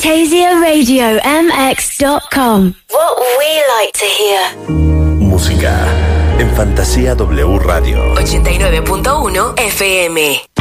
KZRadioMX.com. What we like to hear. Música en Fantasía W Radio 89.1 FM.